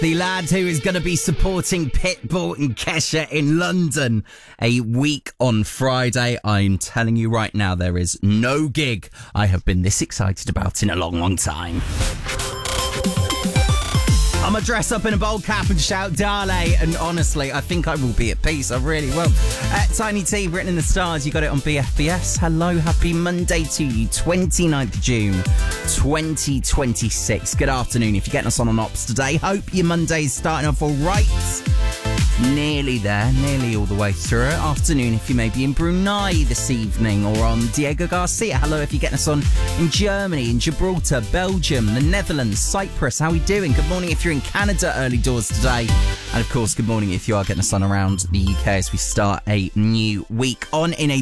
The lad who is going to be supporting Pitbull and Kesha in London a week on Friday. I'm telling you right now, there is no gig I have been this excited about in a long, long time. I'm going to dress up in a bold cap and shout Dale, and honestly, I think I will be at peace. I really will. Tiny T, written in the stars, you got it on BFBS. Hello, happy Monday to you, 29th June 2026. Good afternoon if you're getting us on Ops today. Hope your Monday's starting off all right. Nearly there, nearly all the way through it. Afternoon if you may be in Brunei this evening or on Diego Garcia. Hello if you're getting us on in Germany, in Gibraltar, Belgium, the Netherlands, Cyprus. How are we doing? Good morning if you're in Canada early doors today. And of course, good morning if you are getting us on around the UK as we start a new week on in a